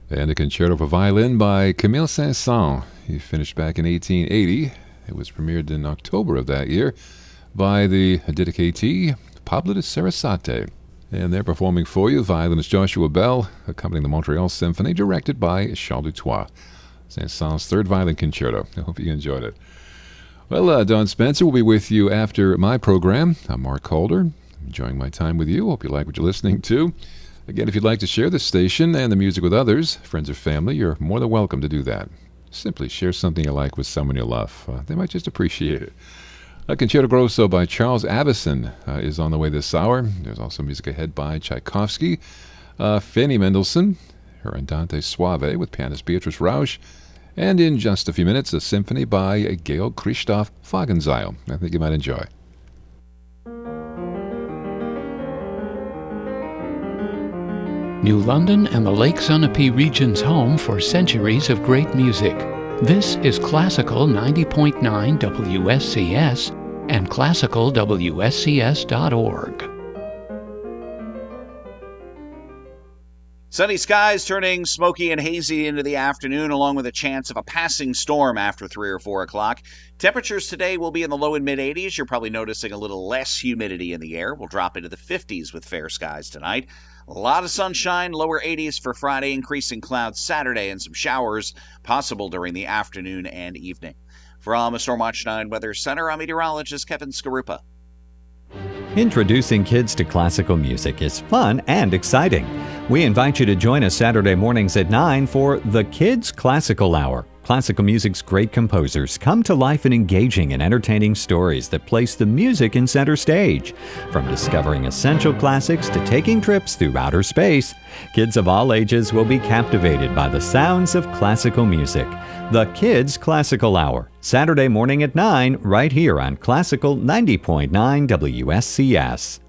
And a concerto for violin by Camille Saint-Saëns. He finished back in 1880. It was premiered in October of that year by the dedicatee Pablo de Sarasate. And they're performing for you violinist Joshua Bell, accompanying the Montreal Symphony, directed by Charles Dutoit. Saint-Saëns' third violin concerto. I hope you enjoyed it. Well, Don Spencer will be with you after my program. I'm Mark Calder, enjoying my time with you. Hope you like what you're listening to. Again, if you'd like to share this station and the music with others, friends or family, you're more than welcome to do that. Simply share something you like with someone you love. They might just appreciate it. Concerto Grosso by Charles Avison is on the way this hour. There's also music ahead by Tchaikovsky, Fanny Mendelssohn, her Andante Suave with pianist Beatrice Rausch, and in just a few minutes, a symphony by Georg Christoph Wagenseil. I think you might enjoy. New London and the Lake Sunapee region's home for centuries of great music. This is Classical 90.9 WSCS and classicalwscs.org. Sunny skies turning smoky and hazy into the afternoon, along with a chance of a passing storm after 3 or 4 o'clock. Temperatures today will be in the low and mid-80s. You're probably noticing a little less humidity in the air. We'll drop into the 50s with fair skies tonight. A lot of sunshine, lower 80s for Friday, increasing clouds Saturday, and some showers possible during the afternoon and evening. From a Stormwatch 9 Weather Center, I'm meteorologist Kevin Skarupa. Introducing kids to classical music is fun and exciting. We invite you to join us Saturday mornings at 9 for the Kids Classical Hour. Classical music's great composers come to life in engaging and entertaining stories that place the music in center stage. From discovering essential classics to taking trips through outer space, kids of all ages will be captivated by the sounds of classical music. The Kids Classical Hour, Saturday morning at 9, right here on Classical 90.9 WSCS.